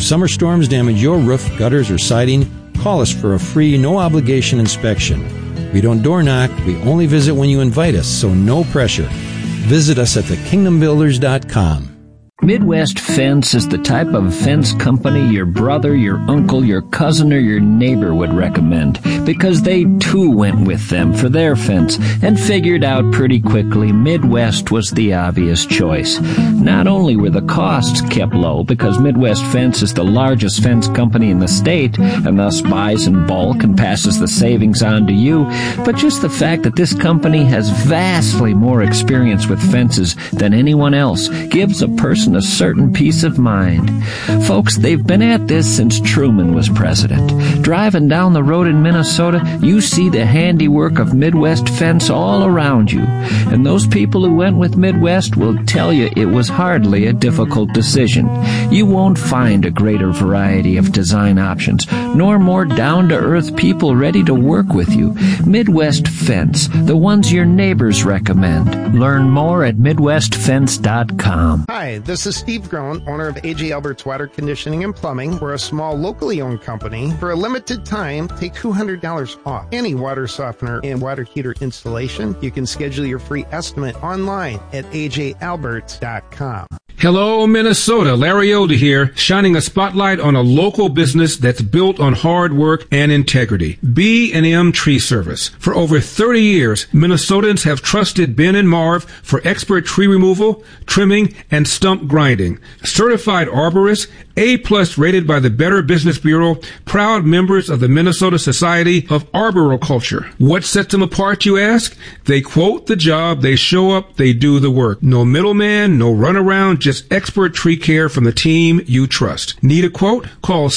summer storms damage your roof, gutters, or siding, call us for a free, no-obligation inspection. We don't door knock, we only visit when you invite us, so no pressure. Visit us at thekingdombuilders.com. Midwest Fence is the type of fence company your brother, your uncle, your cousin, or your neighbor would recommend, because they too went with them for their fence and figured out pretty quickly Midwest was the obvious choice. Not only were the costs kept low, because Midwest Fence is the largest fence company in the state and thus buys in bulk and passes the savings on to you, but just the fact that this company has vastly more experience with fences than anyone else gives a person a certain peace of mind. Folks, they've been at this since Truman was president. Driving down the road in Minnesota, you see the handiwork of Midwest Fence all around you. And those people who went with Midwest will tell you it was hardly a difficult decision. You won't find a greater variety of design options, nor more down-to-earth people ready to work with you. Midwest Fence, the ones your neighbors recommend. Learn more at MidwestFence.com. Hi, this is Steve Groen, owner of A.J. Albert's Water Conditioning and Plumbing. We're a small, locally owned company. For a limited time, take $200 off any water softener and water heater installation. You can schedule your free estimate online at ajalberts.com. Hello, Minnesota. Larry Elder here, shining a spotlight on a local business that's built on hard work and integrity. B&M Tree Service. For over 30 years, Minnesotans have trusted Ben and Marv for expert tree removal, trimming, and stump grinding. Certified arborists, A+ rated by the Better Business Bureau, proud members of the Minnesota Society of Arboriculture. What sets them apart, you ask? They quote the job, they show up, they do the work. No middleman, no runaround, just expert tree care from the team you trust. Need a quote? Call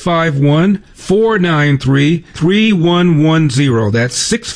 651-493-3110. That's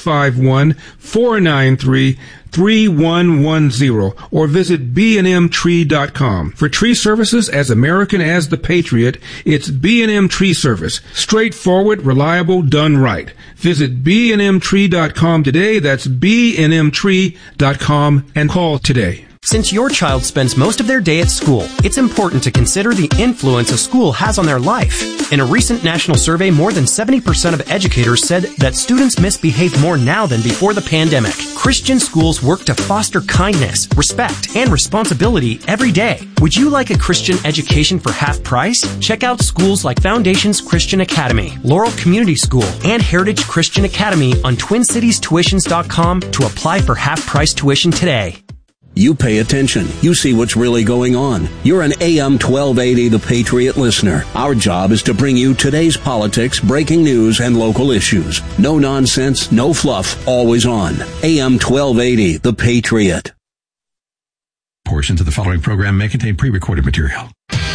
651-493-3110, or visit bnmtree.com. For tree services as American as the Patriot, it's B&M Tree Service. Straightforward, reliable, done right. Visit bnmtree.com today. That's bnmtree.com, and call today. Since your child spends most of their day at school, it's important to consider the influence a school has on their life. In a recent national survey, more than 70% of educators said that students misbehave more now than before the pandemic. Christian schools work to foster kindness, respect, and responsibility every day. Would you like a Christian education for half price? Check out schools like Foundations Christian Academy, Laurel Community School, and Heritage Christian Academy on TwinCitiesTuitions.com to apply for half-price tuition today. You pay attention. You see what's really going on. You're an AM 1280 The Patriot listener. Our job is to bring you today's politics, breaking news, and local issues. No nonsense, no fluff, always on. AM 1280 The Patriot. Portions of the following program may contain pre-recorded material.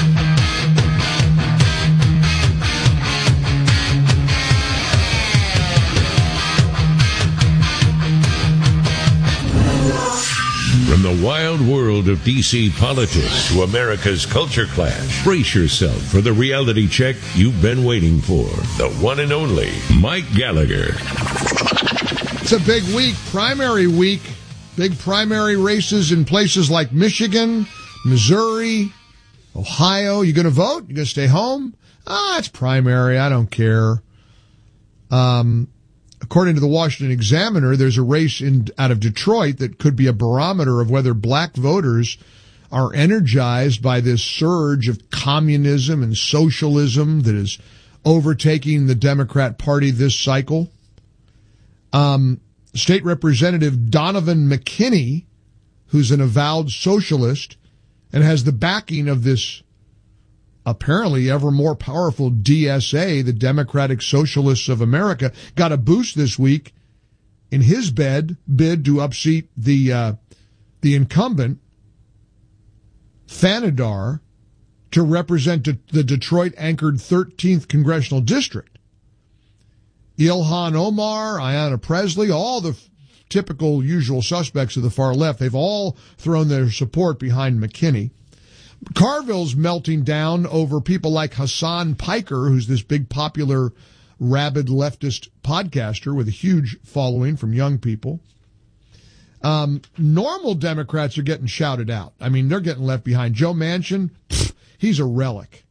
From the wild world of D.C. politics to America's culture clash, brace yourself for the reality check you've been waiting for. The one and only Mike Gallagher. It's a big week, primary week. Big primary races in places like Michigan, Missouri, Ohio. You going to vote? You going to stay home? It's primary. I don't care. According to the Washington Examiner, there's a race out of Detroit that could be a barometer of whether black voters are energized by this surge of communism and socialism that is overtaking the Democrat Party this cycle. State Representative Donovan McKinney, who's an avowed socialist and has the backing of this apparently ever more powerful DSA, the Democratic Socialists of America, got a boost this week in his bid to upseat the incumbent, Fanadar, to represent the Detroit-anchored 13th Congressional District. Ilhan Omar, Ayanna Pressley, all the typical usual suspects of the far left, they've all thrown their support behind McKinney. Carville's melting down over people like Hassan Piker, who's this big popular rabid leftist podcaster with a huge following from young people. Normal Democrats are getting shouted out. I mean, they're getting left behind. Joe Manchin, he's a relic.